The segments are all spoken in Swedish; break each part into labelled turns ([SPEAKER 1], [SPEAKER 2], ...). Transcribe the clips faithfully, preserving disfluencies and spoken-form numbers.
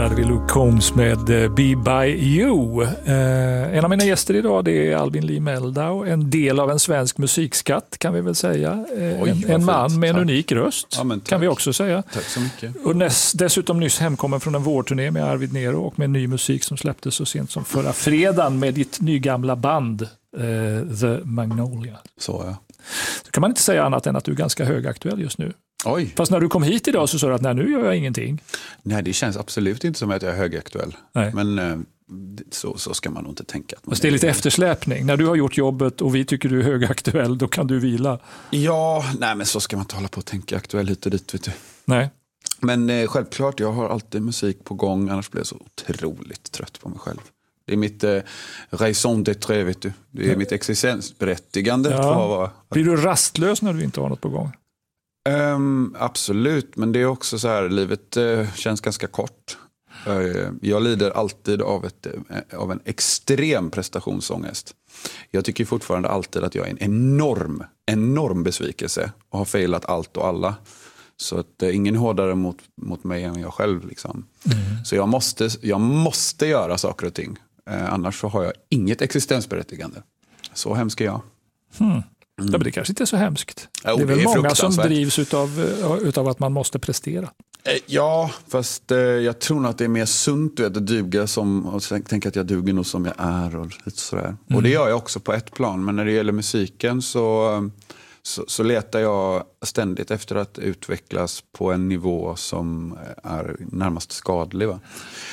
[SPEAKER 1] hade vi Luke Combs med Be By You. Eh, en av mina gäster idag, det är Albin Lee Meldau, en del av en svensk musikskatt kan vi väl säga. Eh,
[SPEAKER 2] Oj,
[SPEAKER 1] en en man
[SPEAKER 2] fint.
[SPEAKER 1] med en
[SPEAKER 2] Tack.
[SPEAKER 1] unik röst,
[SPEAKER 2] Ja,
[SPEAKER 1] kan vi också säga.
[SPEAKER 2] Tack så mycket.
[SPEAKER 1] Och näs, dessutom nyss hemkommen från en vårturné med Arvid Nero och med ny musik som släpptes så sent som förra fredagen med ditt nygamla band eh, The Magnolia.
[SPEAKER 2] Så ja.
[SPEAKER 1] Så kan man inte säga annat än att du är ganska högaktuell just nu.
[SPEAKER 2] Oj.
[SPEAKER 1] Fast när du kom hit idag så sa du att nej, nu gör jag ingenting.
[SPEAKER 2] Nej, det känns absolut inte som att jag är högaktuell.
[SPEAKER 1] Nej.
[SPEAKER 2] Men eh, så, så ska man nog inte tänka. Att man
[SPEAKER 1] Fast det är lite eftersläpning. När du har gjort jobbet och vi tycker du är högaktuell, då kan du vila.
[SPEAKER 2] Ja, nej men så ska man inte hålla på och tänka aktuell hit och dit, vet du.
[SPEAKER 1] Nej.
[SPEAKER 2] Men eh, självklart, jag har alltid musik på gång, annars blir jag så otroligt trött på mig själv. Det är mitt eh, raison d'être, vet du. Det är mitt existensberättigande.
[SPEAKER 1] Ja.
[SPEAKER 2] För att vara.
[SPEAKER 1] Blir du rastlös när du inte har något på gång?
[SPEAKER 2] Um, absolut, men det är också så här, livet uh, känns ganska kort. Uh, jag lider alltid av, ett, uh, av en extrem prestationsångest. Jag tycker fortfarande alltid att jag är en enorm, enorm besvikelse och har failat allt och alla. Så att uh, ingen är hårdare mot, mot mig än jag själv. Liksom. Mm. Så jag måste, jag måste göra saker och ting. Uh, annars så har jag inget existensberättigande. Så hemsk är jag.
[SPEAKER 1] Hmm. Mm. Ja, men det kanske inte är så hemskt.
[SPEAKER 2] Jo,
[SPEAKER 1] det är väl
[SPEAKER 2] det är
[SPEAKER 1] många som drivs utav, utav att man måste prestera.
[SPEAKER 2] Ja, fast eh, jag tror nog att det är mer sunt vet, att duga som, och tänka att jag duger nog som jag är och lite sådär. Mm. Och det gör jag också på ett plan, men när det gäller musiken så, så, så letar jag ständigt efter att utvecklas på en nivå som är närmast skadlig. Va?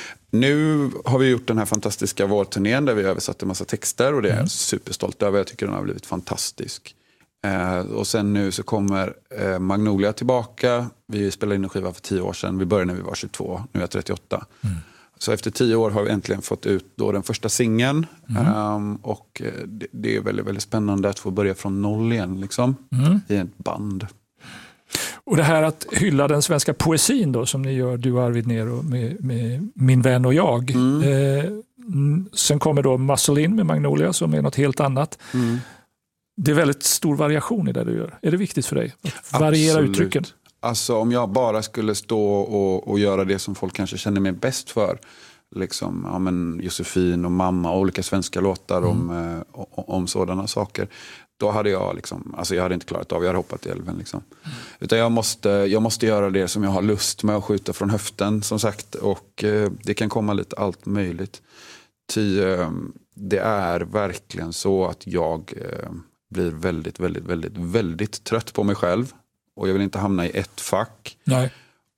[SPEAKER 2] Nu har vi gjort den här fantastiska vårturnén där vi översatt en massa texter och det är jag mm. superstolt över. Jag tycker den har blivit fantastisk. Eh, och sen nu så kommer eh, Magnolia tillbaka. Vi spelade in en skiva för tio år sedan. Vi började när vi var tjugotvå, nu är jag trettioåtta. Mm. Så efter tio år har vi äntligen fått ut då den första singeln. Mm. Um, och det, det är väldigt, väldigt spännande att få börja från noll igen liksom, mm. i ett band.
[SPEAKER 1] Och det här att hylla den svenska poesin då, som ni gör, du och Arvid Nero med, med Min vän och jag. Mm. Eh, sen kommer då Muscle In med Magnolia som är något helt annat. Mm. Det är väldigt stor variation i det du gör. Är det viktigt för dig att variera
[SPEAKER 2] Absolut.
[SPEAKER 1] Uttrycken?
[SPEAKER 2] Alltså om jag bara skulle stå och, och göra det som folk kanske känner mig bäst för. Liksom, ja, men Josefin och mamma och olika svenska låtar mm. om, eh, om sådana saker. Då hade jag liksom, alltså jag hade inte klarat av, jag hade hoppat i älven liksom. Mm. Utan jag måste, jag måste göra det som jag har lust med att skjuta från höften som sagt. Och eh, det kan komma lite allt möjligt. Ty eh, det är verkligen så att jag eh, blir väldigt, väldigt, väldigt, väldigt trött på mig själv. Och jag vill inte hamna i ett fack.
[SPEAKER 1] Nej.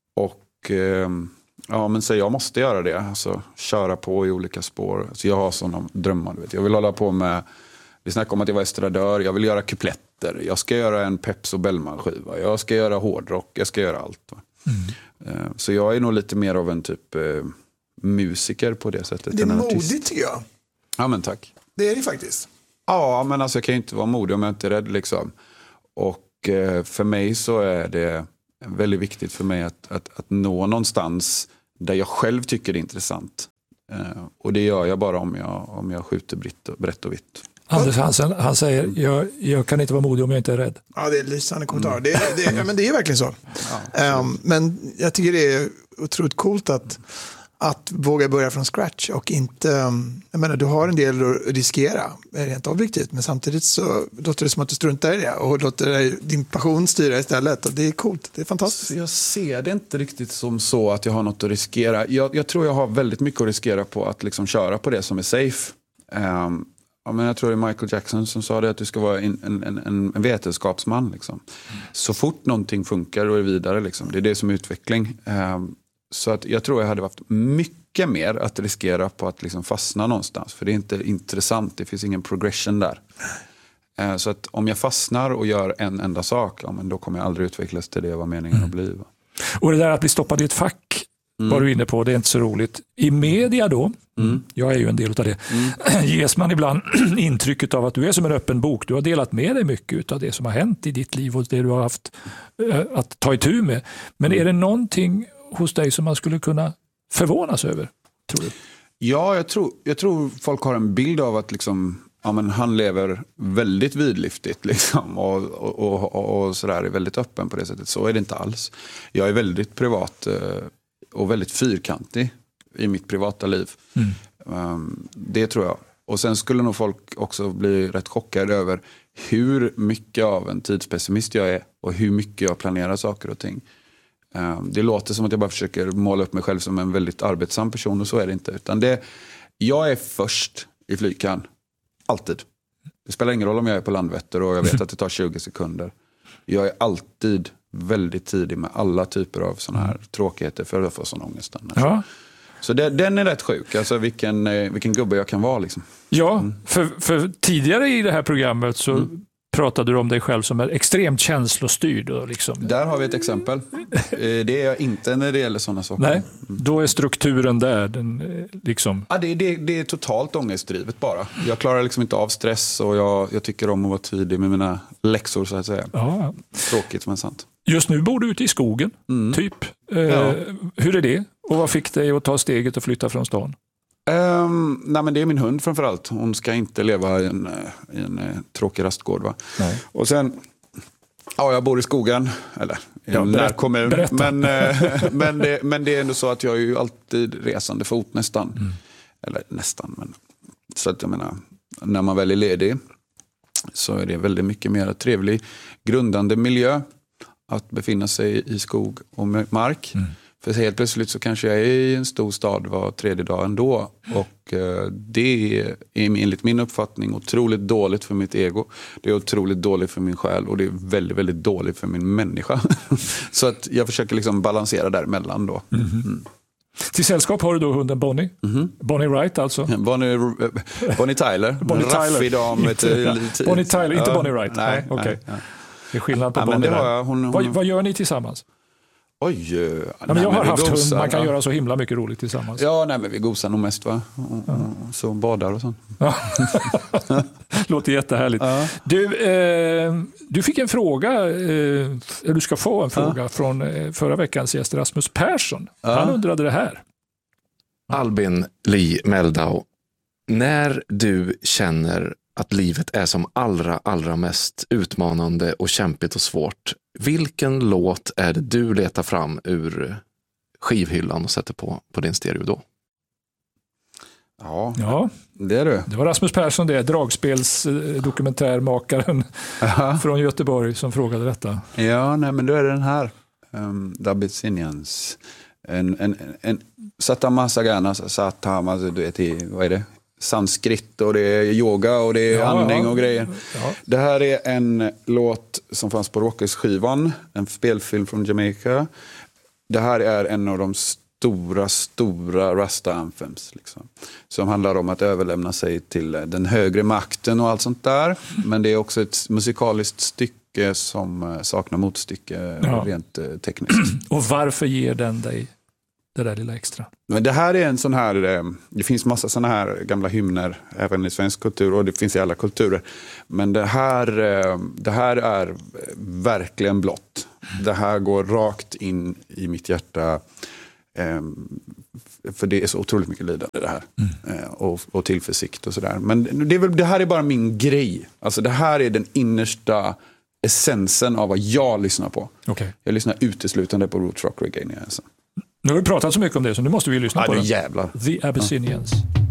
[SPEAKER 2] Och eh, ja, men så jag måste göra det. Alltså köra på i olika spår. Så jag har sådana drömmar, du vet. Jag vill hålla på med, vi snackade om att jag var estradör. Jag vill göra kupletter. Jag ska göra en Peps och Bellman-skiva. Jag ska göra hårdrock. Jag ska göra allt. Mm. Eh, så jag är nog lite mer av en typ eh, musiker på det sättet.
[SPEAKER 3] Det är modigt tycker jag.
[SPEAKER 2] Ja, men tack.
[SPEAKER 3] Det är det faktiskt.
[SPEAKER 2] Ja, men alltså jag kan ju inte vara modig om jag inte är rädd liksom. Och eh, för mig så är det väldigt viktigt för mig att, att, att nå någonstans där jag själv tycker det är intressant. Eh, och det gör jag bara om jag, om jag skjuter brett och, brett och vitt.
[SPEAKER 1] Anders Hansen, han säger, jag, jag kan inte vara modig om jag inte är rädd.
[SPEAKER 3] Ja, det är lysande kommentar. Mm. Det, det, ja, men det är verkligen så. Ja, um, men jag tycker det är otroligt coolt att att våga börja från scratch och inte, jag menar du har en del att riskera rent objektivt, men samtidigt så låter det som att du struntar i det och låter din passion styra istället och det är coolt, det är fantastiskt.
[SPEAKER 2] Jag ser det inte riktigt som så att jag har något att riskera. Jag, jag tror jag har väldigt mycket att riskera på att liksom köra på det som är safe. Um, ja, men jag tror det är Michael Jackson som sa det, att du ska vara en, en, en, en vetenskapsman liksom. Mm. Så fort någonting funkar och är vidare liksom. Det är det som är utveckling. Um, Så att jag tror jag hade haft mycket mer att riskera på att liksom fastna någonstans. För det är inte intressant, det finns ingen progression där. Så att om jag fastnar och gör en enda sak, ja, men då kommer jag aldrig utvecklas till det var meningen att bli.
[SPEAKER 1] Och det där att bli stoppad i ett fack, mm. var du inne på, det är inte så roligt. I media då, mm. jag är ju en del av det, mm. ges man ibland intrycket av att du är som en öppen bok. Du har delat med dig mycket av det som har hänt i ditt liv och det du har haft att ta itu med. Men är det någonting hos dig som man skulle kunna förvånas över, tror du?
[SPEAKER 2] Ja, jag tror, jag tror folk har en bild av att liksom, ja, men han lever väldigt vidlyftigt liksom, och, och, och, och sådär är väldigt öppen på det sättet. Så är det inte alls. Jag är väldigt privat och väldigt fyrkantig. i mitt privata liv.
[SPEAKER 1] Mm.
[SPEAKER 2] Um, det tror jag. Och sen skulle nog folk också bli rätt chockade över hur mycket av en tidspessimist jag är och hur mycket jag planerar saker och ting. Um, det låter som att jag bara försöker måla upp mig själv som en väldigt arbetsam person, och så är det inte. Utan det, jag är först i flygkan. Alltid. Det spelar ingen roll om jag är på Landvetter och jag vet att det tar tjugo sekunder. Jag är alltid väldigt tidig med alla typer av såna här tråkigheter för att få sån ångest.
[SPEAKER 1] Ja.
[SPEAKER 2] Så det, den är rätt sjuk. Alltså vilken, vilken gubbe jag kan vara. Liksom.
[SPEAKER 1] Ja, mm. för, för tidigare i det här programmet så mm. pratade du om dig själv som är extremt känslostyrd. Och liksom.
[SPEAKER 2] Där har vi ett exempel. Det är jag inte när det gäller sådana saker.
[SPEAKER 1] Nej, då är strukturen där. Den, liksom.
[SPEAKER 2] ja, det, det, det är totalt ångestdrivet bara. Jag klarar liksom inte av stress och jag, jag tycker om att vara tydlig med mina läxor, så att säga. Ja. Tråkigt men sant.
[SPEAKER 1] Just nu bor du ute i skogen, mm. typ. Eh, ja. Hur är det? Och vad fick dig att ta steget och flytta från stan?
[SPEAKER 2] Um, nej men det är min hund framförallt. Hon ska inte leva i en, i en uh, tråkig rastgård. Va? Nej. Och sen, ja jag bor i skogen, eller i
[SPEAKER 1] ja,
[SPEAKER 2] en närkommun. Men, uh, men, det, men det är ändå så att jag är ju alltid resande fot nästan. Mm. Eller nästan, men så att jag menar, när man väl är ledig så är det väldigt mycket mer trevlig, grundande miljö att befinna sig i skog och mark. Mm. För helt plötsligt så kanske jag är i en stor stad var tredje dag ändå. Och eh, det är enligt min uppfattning otroligt dåligt för mitt ego. Det är otroligt dåligt för min själ och det är väldigt, väldigt dåligt för min människa. Så att jag försöker liksom balansera däremellan då. Mm. Mm.
[SPEAKER 1] Till sällskap har du då hunden Bonnie. Mm. Bonnie Wright alltså.
[SPEAKER 2] Bonnie, Bonnie Tyler.
[SPEAKER 1] Bonnie Tyler.
[SPEAKER 2] Dam med
[SPEAKER 1] inte, ja. Bonnie Tyler, inte ja. Bonnie Wright.
[SPEAKER 2] Nej,
[SPEAKER 1] ja, okay.
[SPEAKER 2] nej, ja.
[SPEAKER 1] Det är skillnad på
[SPEAKER 2] ja,
[SPEAKER 1] Bonnie.
[SPEAKER 2] Men det jag, hon, hon...
[SPEAKER 1] Vad, vad gör ni tillsammans?
[SPEAKER 2] Oj, ja,
[SPEAKER 1] men
[SPEAKER 2] nej,
[SPEAKER 1] jag har
[SPEAKER 2] men
[SPEAKER 1] haft
[SPEAKER 2] gosar,
[SPEAKER 1] hund, man kan
[SPEAKER 2] ja.
[SPEAKER 1] göra så himla mycket roligt tillsammans.
[SPEAKER 2] Ja, nej, men vi gosar nog mest va? Och, ja. och så badar och sånt. Ja.
[SPEAKER 1] Låter jättehärligt. Ja. Du, eh, du fick en fråga, eh, du ska få en fråga ja. från eh, förra veckans gäst Rasmus Persson. Ja. Han undrade det här.
[SPEAKER 4] Albin Lee Meldau, när du känner att livet är som allra, allra mest utmanande och kämpigt och svårt, vilken låt är det du letar fram ur skivhyllan och sätter på, på din stereo då?
[SPEAKER 2] Ja,
[SPEAKER 1] ja,
[SPEAKER 2] det är du.
[SPEAKER 1] Det var Rasmus Persson, det är dragspelsdokumentärmakaren från Göteborg som frågade detta.
[SPEAKER 2] Ja, nej, men då är det den här. Um, The Abyssinians. En, en, en Satama Sagana, Satama, du vet, vad är det? Sanskrit och det är yoga och det är ja, andning och grejer. Ja. Det här är en låt som fanns på Rockers-skivan, en spelfilm från Jamaica. Det här är en av de stora, stora Rasta anthems liksom, som handlar om att överlämna sig till den högre makten och allt sånt där. Men det är också ett musikaliskt stycke som saknar motstycke ja. rent tekniskt.
[SPEAKER 1] Och varför ger den dig det där lilla extra?
[SPEAKER 2] Men det här är en sån här, det finns massa såna här gamla hymner även i svensk kultur och det finns i alla kulturer. Men det här, det här är verkligen blått. Det här går rakt in i mitt hjärta. För det är så otroligt mycket lidande det här. Mm. Och, och tillförsikt och sådär. Men det, är väl, det här är bara min grej. Alltså det här är den innersta essensen av vad jag lyssnar på. Okay. Jag lyssnar uteslutande på Roots Rock Reggae. Alltså.
[SPEAKER 1] Nu har vi pratat så mycket om det så nu måste vi lyssna
[SPEAKER 2] ja,
[SPEAKER 1] på
[SPEAKER 2] det
[SPEAKER 1] den.
[SPEAKER 2] Jävlar.
[SPEAKER 1] The Abyssinians.
[SPEAKER 2] Ja.